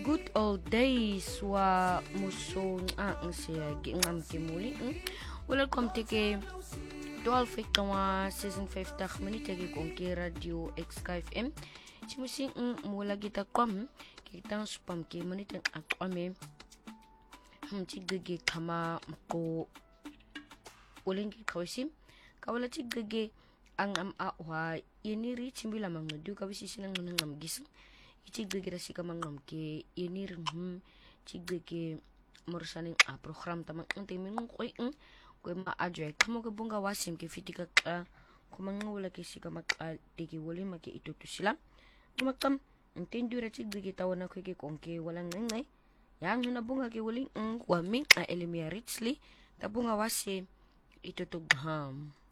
good old days wa muso ang siya gingam kimuli welcome teke 12 ikawa season 5 tak minute gi konki radio XKFM chimusin mula kita kwam kita spam ki minute akwame chigge kama ko ulingi kawisim kawala chigge ang wa yeniri chimbila mangdu kawisi sinang nangam gising chigge si kamangam ke yenir chigge morsaning program tamang timin ko ma adre kamo ke bunga wasim ke fitika kumanga wala ke si kamak tiki wali maki itutu sila kumakam intindura chigge tawana ko ke konke walang nangay yang nabunga ke wali kwaming elimia richly tabunga wasi itutugham